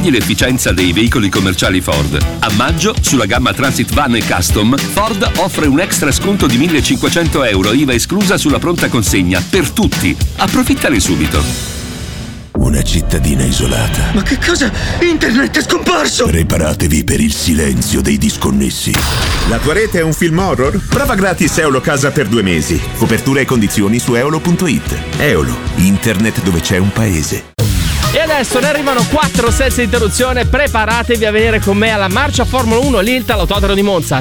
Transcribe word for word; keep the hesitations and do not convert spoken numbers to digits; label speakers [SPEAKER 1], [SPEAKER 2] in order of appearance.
[SPEAKER 1] Scegli l'efficienza dei veicoli commerciali Ford. A maggio, sulla gamma Transit Van e Custom, Ford offre un extra sconto di millecinquecento euro I V A esclusa sulla pronta consegna per tutti. Approfittane subito.
[SPEAKER 2] Una cittadina isolata.
[SPEAKER 3] Ma che cosa? Internet è scomparso!
[SPEAKER 2] Preparatevi per il silenzio dei disconnessi.
[SPEAKER 4] La tua rete è un film horror? Prova gratis Eolo Casa per due mesi. Copertura e condizioni su eolo punto it. Eolo, internet dove c'è un paese.
[SPEAKER 5] E adesso ne arrivano quattro senza interruzione. Preparatevi a venire con me alla marcia Formula uno Lilta all'Autodromo di Monza.